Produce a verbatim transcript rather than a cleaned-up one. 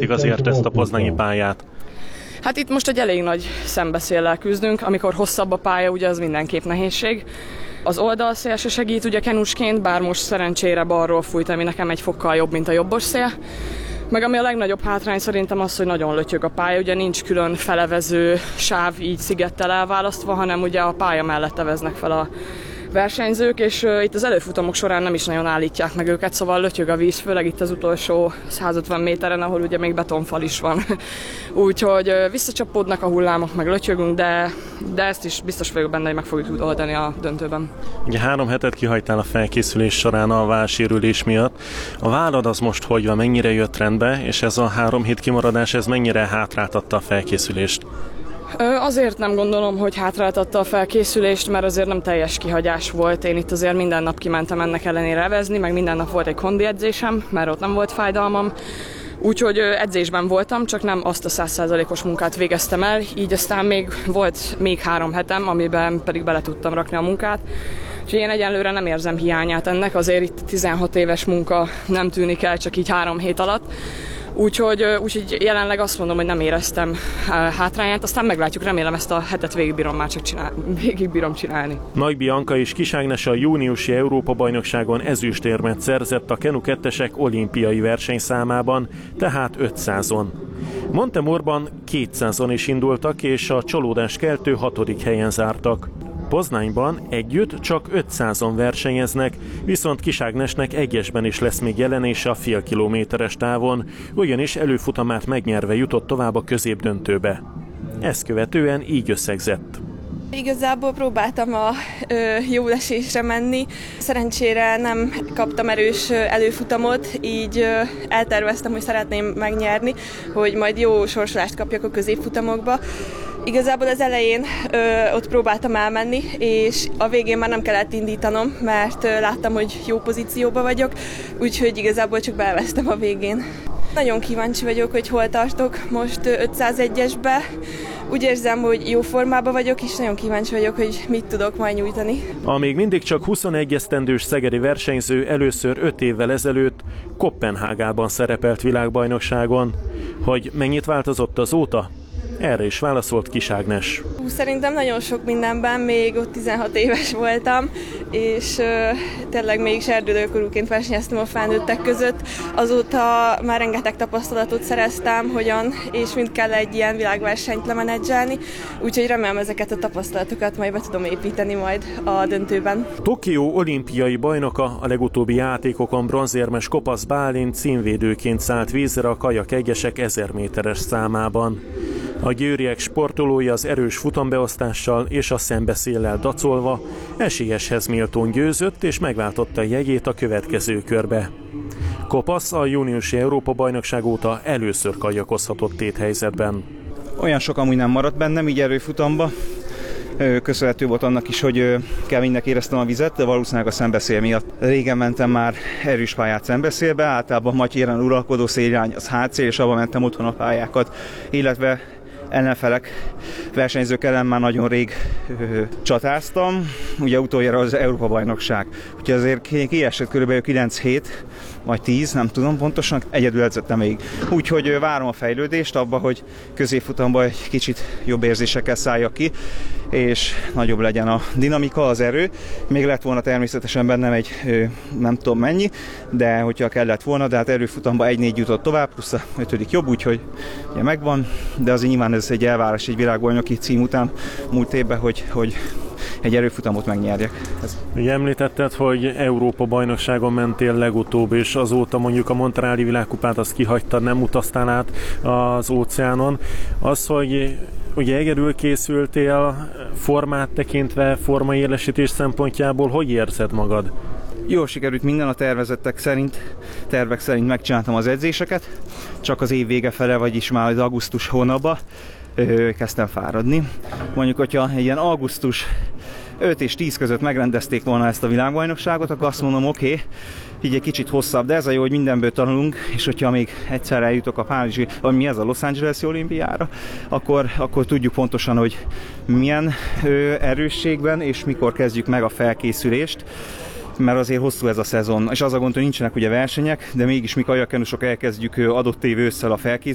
ismerik azért ezt a poznanyi pályát? Hát itt most egy elég nagy szembeszéllel küzdünk, amikor hosszabb a pálya, ugye az mindenképp nehézség. Az oldalszél se segít ugye kenusként, bár most szerencsére balról fújt, ami nekem egy fokkal jobb, mint a jobbos szél. Meg ami a legnagyobb hátrány szerintem az, hogy nagyon lötyög a pálya, ugye nincs külön felevező sáv így szigettel elválasztva, hanem ugye a pálya mellett eveznek fel a versenyzők, és uh, itt az előfutamok során nem is nagyon állítják meg őket, szóval lötyög a víz, főleg itt az utolsó százötven méteren, ahol ugye még betonfal is van. Úgyhogy uh, visszacsapódnak a hullámok, meg lötyögünk, de, de ezt is biztos vagyok benne, hogy meg fogjuk oldani a döntőben. Ugye három hetet kihagytál a felkészülés során a vállsérülés miatt. A vállad az most hogy van, mennyire jött rendbe, és ez a három hét kimaradás, ez mennyire hátráltatta a felkészülést? Azért nem gondolom, hogy hátráltatta a felkészülést, mert azért nem teljes kihagyás volt. Én itt azért minden nap kimentem ennek ellenére evezni, meg minden nap volt egy kondi edzésem, mert ott nem volt fájdalmam. Úgyhogy edzésben voltam, csak nem azt a száz százalékos munkát végeztem el, így aztán még volt még három hetem, amiben pedig bele tudtam rakni a munkát. És én egyenlőre nem érzem hiányát ennek, azért itt tizenhat éves munka nem tűnik el csak így három hét alatt. Úgyhogy, úgyhogy jelenleg azt mondom, hogy nem éreztem hátrányát, aztán meglátjuk, remélem ezt a hetet végigbírom már csak csinál, végigbírom csinálni. Nagy Bianca és Kis Ágnes a júniusi Európa-bajnokságon ezüstérmet szerzett a kenu kettesek olimpiai versenyszámában, tehát ötszázon. Montemorban kétszázon is indultak, és a csalódáskeltő hatodik helyen zártak. Poznányban együtt csak ötszázon versenyeznek, viszont Kis Ágnesnek egyesben is lesz még jelenése a fél kilométeres távon, ugyanis előfutamát megnyerve jutott tovább a középdöntőbe. Ezt követően így összegzett. Igazából próbáltam a ö, jó esésre menni. Szerencsére nem kaptam erős előfutamot, így ö, elterveztem, hogy szeretném megnyerni, hogy majd jó sorsolást kapjak a középfutamokba. Igazából az elején ö, ott próbáltam elmenni, és a végén már nem kellett indítanom, mert ö, láttam, hogy jó pozícióban vagyok, úgyhogy igazából csak beelveztem a végén. Nagyon kíváncsi vagyok, hogy hol tartok most ötszázegyesbe. Úgy érzem, hogy jó formában vagyok, és nagyon kíváncsi vagyok, hogy mit tudok majd nyújtani. A még mindig csak huszonegy esztendős szegedi versenyző először öt évvel ezelőtt Koppenhágában szerepelt világbajnokságon. Hogy mennyit változott azóta? Erre is válaszolt Kis Ágnes. Szerintem nagyon sok mindenben, még ott tizenhat éves voltam, és uh, tényleg még serdülőkorúként versenyeztem a felnőttek között. Azóta már rengeteg tapasztalatot szereztem, hogyan és mind kell egy ilyen világversenyt lemenedzselni, úgyhogy remélem ezeket a tapasztalatokat majd be tudom építeni majd a döntőben. Tokió olimpiai bajnoka, a legutóbbi játékokon bronzérmes Kopasz Bálint címvédőként szállt vízre a kajak egyesek ezer méteres számában. A győriek sportolója az erős futambeosztással és a szembeszéllel dacolva esélyeshez méltón győzött és megváltotta jegyét a következő körbe. Kopasz a júniusi Európa-bajnokság óta először kajakozhatott téthelyzetben. Olyan sok amúgy nem maradt bennem így erőfutamba. Köszönhető volt annak is, hogy keménynek éreztem a vizet, de valószínűleg a szembeszél miatt. Régen mentem már erős pályát szembeszélbe, általában Matyéren uralkodó szélirány az há cé, és abban mentem otthon a pályákat, illetve ellenfelek, versenyzők ellen már nagyon rég ö, csatáztam, ugye utoljára az Európa-bajnokság. Úgyhogy azért kiesett körülbelül kilenc hét, vagy tíz, nem tudom pontosan, egyedül edzettem még. Úgyhogy várom a fejlődést abba, hogy középfutamban egy kicsit jobb érzésekkel szálljak ki, és nagyobb legyen a dinamika, az erő. Még lett volna természetesen bennem egy ö, nem tudom mennyi, de hogyha kellett volna, de hát erőfutamban egy négy jutott tovább, plusz a ötödik jobb, úgyhogy ugye megvan, de azért nyilván ez egy elvárás egy világbajnoki cím után múlt évben, hogy, hogy egy erőfutamot megnyerjek. Ez. Ugye említetted, hogy Európa-bajnokságon mentél legutóbb, és azóta mondjuk a Montreali világkupát azt kihagytad, nem utaztál át az óceánon. Az, hogy ugye egyedül készültél, formát tekintve, formaélesítés szempontjából, hogy érzed magad? Jól sikerült minden a tervezettek szerint, tervek szerint megcsináltam az edzéseket, csak az év vége fele, vagyis már az augusztus hónapban ö, kezdtem fáradni. Mondjuk, hogyha egy ilyen augusztus öt és tíz között megrendezték volna ezt a világbajnokságot, akkor azt mondom, oké, okay, így egy kicsit hosszabb, de ez a jó, hogy mindenből tanulunk, és hogyha még egyszer eljutok a Párizsi, vagy mi ez a Los Angeles-i olimpiára, akkor, akkor tudjuk pontosan, hogy milyen ö, erősségben és mikor kezdjük meg a felkészülést, mert azért hosszú ez a szezon, és az a gond, hogy nincsenek ugye versenyek, de mégis mi kajakkenusok elkezdjük adott év ősszel a felkészülést,